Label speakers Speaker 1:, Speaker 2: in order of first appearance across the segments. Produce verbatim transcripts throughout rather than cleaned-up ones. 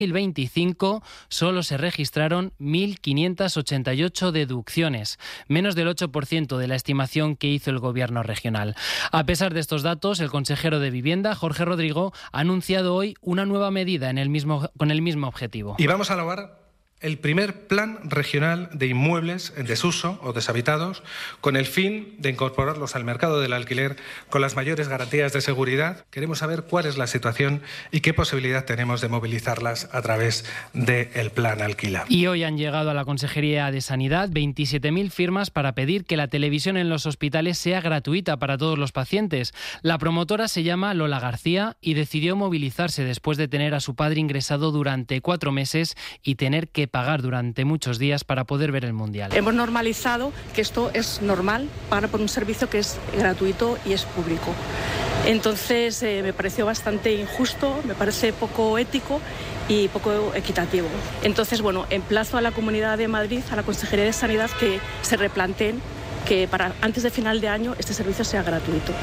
Speaker 1: dos mil veinticinco solo se registraron mil quinientas ochenta y ocho deducciones, menos del ocho por ciento de la estimación que hizo el Gobierno regional. A pesar de estos datos, el consejero de Vivienda, Jorge Rodrigo, ha anunciado hoy una nueva medida en el mismo, con el mismo objetivo.
Speaker 2: Y vamos a elaborar el primer plan regional de inmuebles en desuso o deshabitados, con el fin de incorporarlos al mercado del alquiler con las mayores garantías de seguridad. Queremos saber cuál es la situación y qué posibilidad tenemos de movilizarlas a través del plan Alquila.
Speaker 1: Y hoy han llegado a la Consejería de Sanidad veintisiete mil firmas para pedir que la televisión en los hospitales sea gratuita para todos los pacientes. La promotora se llama Lola García y decidió movilizarse después de tener a su padre ingresado durante cuatro meses y tener que pagar durante muchos días para poder ver el Mundial.
Speaker 3: Hemos normalizado que esto es normal, pagar por un servicio que es gratuito y es público. Entonces eh, me pareció bastante injusto, me parece poco ético y poco equitativo. Entonces, bueno, emplazo a la Comunidad de Madrid, a la Consejería de Sanidad, que se replanteen que para antes de final de año este servicio sea gratuito.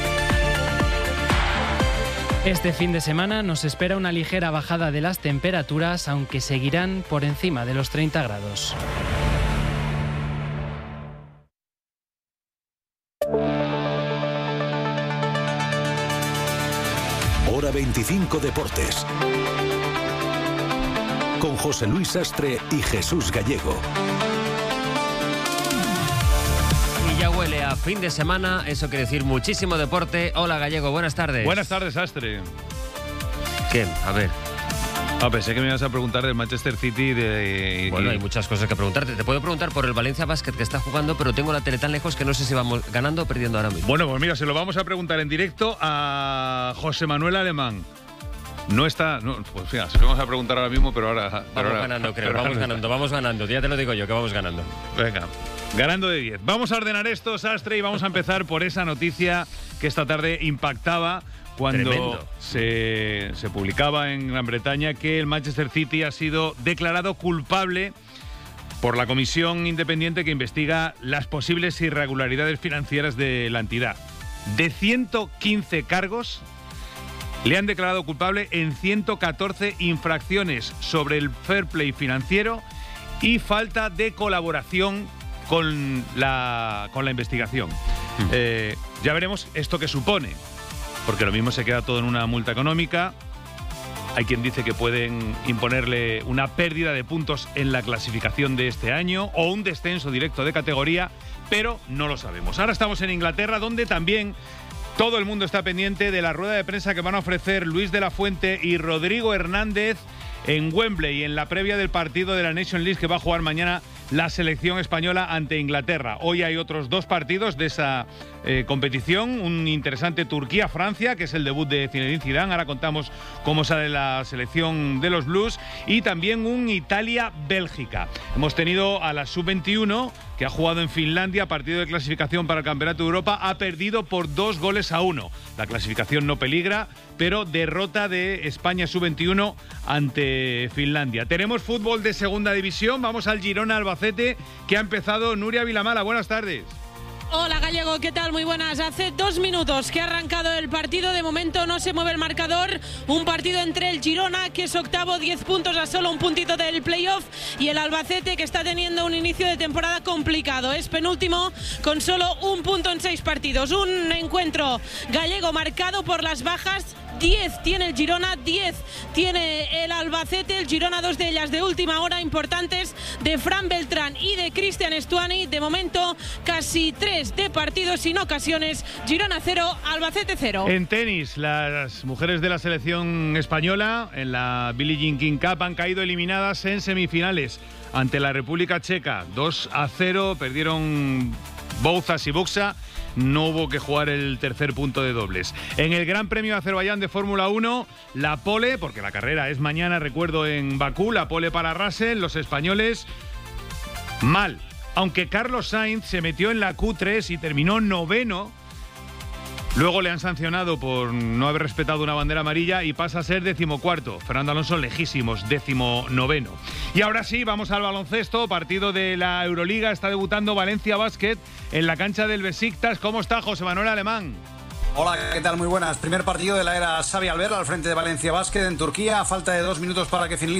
Speaker 1: Este fin de semana nos espera una ligera bajada de las temperaturas, aunque seguirán por encima de los treinta grados.
Speaker 4: Hora veinticinco Deportes. Con José Luis Sastre y Jesús Gallego.
Speaker 5: Ya huele a fin de semana, eso quiere decir muchísimo deporte. Hola Gallego, buenas tardes.
Speaker 6: Buenas tardes, Astre.
Speaker 5: ¿Qué? A ver.
Speaker 6: Ah, pensé que me ibas a preguntar del Manchester City. De...
Speaker 5: Bueno, hay muchas cosas que preguntarte. Te puedo preguntar por el Valencia Basket que está jugando, pero tengo la tele tan lejos que no sé si vamos ganando o perdiendo ahora mismo.
Speaker 6: Bueno, pues mira, se lo vamos a preguntar en directo a José Manuel Alemán. No está, no, pues fíjate, se lo vamos a preguntar ahora mismo, pero ahora...
Speaker 5: Vamos
Speaker 6: pero ahora,
Speaker 5: ganando, creo,
Speaker 6: pero
Speaker 5: vamos
Speaker 6: ahora
Speaker 5: ganando, vamos ganando. Ya te lo digo yo, que vamos ganando.
Speaker 6: Venga, ganando de diez. Vamos a ordenar esto, Sastre, y vamos a empezar por esa noticia que esta tarde impactaba cuando se, se publicaba en Gran Bretaña que el Manchester City ha sido declarado culpable por la comisión independiente que investiga las posibles irregularidades financieras de la entidad. De ciento quince cargos, le han declarado culpable en ciento catorce infracciones sobre el fair play financiero y falta de colaboración con la, con la investigación. Mm. Eh, ya veremos esto qué supone, porque lo mismo se queda todo en una multa económica. Hay quien dice que pueden imponerle una pérdida de puntos en la clasificación de este año o un descenso directo de categoría, pero no lo sabemos. Ahora estamos en Inglaterra, donde también todo el mundo está pendiente de la rueda de prensa que van a ofrecer Luis de la Fuente y Rodrigo Hernández en Wembley, en la previa del partido de la Nations League que va a jugar mañana la selección española ante Inglaterra. Hoy hay otros dos partidos de esa eh, competición, un interesante Turquía-Francia, que es el debut de Zinedine Zidane, ahora contamos cómo sale la selección de los Blues, y también un Italia-Bélgica. Hemos tenido a la sub veintiuno, que ha jugado en Finlandia, partido de clasificación para el Campeonato de Europa, ha perdido por dos goles a uno. La clasificación no peligra, pero derrota de España sub veintiuno ante Finlandia. Tenemos fútbol de segunda división, vamos al Girona-Albacete, que ha empezado Nuria Vilamala. Buenas tardes.
Speaker 7: Hola Gallego, ¿qué tal? Muy buenas. Hace dos minutos que ha arrancado el partido. De momento no se mueve el marcador. Un partido entre el Girona, que es octavo, diez puntos a solo un puntito del playoff, y el Albacete, que está teniendo un inicio de temporada complicado. Es penúltimo con solo un punto en seis partidos. Un encuentro, Gallego, marcado por las bajas. diez tiene el Girona, diez tiene el Albacete. El Girona, dos de ellas de última hora, importantes, de Fran Beltrán y de Cristian Estuani. De momento, casi tres de partidos sin ocasiones. Girona cero, Albacete cero.
Speaker 6: En tenis, las mujeres de la selección española en la Billie Jean King Cup han caído eliminadas en semifinales ante la República Checa. dos a cero, perdieron Bouzas y Buxa. No hubo que jugar el tercer punto de dobles. En el Gran Premio de Azerbaiyán de Fórmula uno, la pole, porque la carrera es mañana, recuerdo, en Bakú, la pole para Russell, los españoles, mal. Aunque Carlos Sainz se metió en la Q tres y terminó noveno, luego le han sancionado por no haber respetado una bandera amarilla y pasa a ser decimocuarto. Fernando Alonso lejísimos, décimo noveno. Y ahora sí, vamos al baloncesto, partido de la Euroliga. Está debutando Valencia Basket en la cancha del Besiktas. ¿Cómo está José Manuel Alemán?
Speaker 8: Hola, ¿qué tal? Muy buenas. Primer partido de la era Xavi Alberto al frente de Valencia Basket en Turquía. A falta de dos minutos para que finalice